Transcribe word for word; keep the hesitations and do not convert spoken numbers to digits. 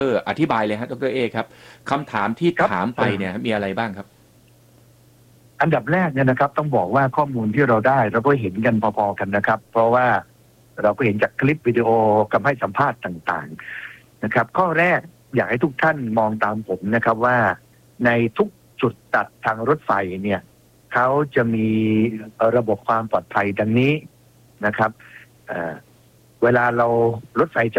เอออธิบายเลยฮะดรเอครับคำถามที่ครับถามไปเนี่ยมีอะไรบ้างครับอันดับแรกเนี่ยนะครับต้องบอกว่าข้อมูลที่เราได้เราก็เห็นกันพอๆกันนะครับเพราะว่าเราก็เห็นจากคลิปวิดีโอกับให้สัมภาษณ์ต่างๆนะครับข้อแรกอยากให้ทุกท่านมองตามผมนะครับว่าในทุกจุดตัดทางรถไฟเนี่ยเขาจะมีระบบความปลอดภัยดังนี้นะครับเอ่อเวลาเรารถไฟจะ